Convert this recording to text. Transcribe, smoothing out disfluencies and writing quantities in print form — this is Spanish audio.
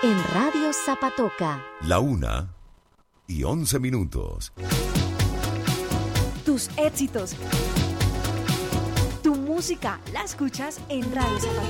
en Radio Zapatoca. 1:11. Tus éxitos, tu música, la escuchas en Radio Zapatoca.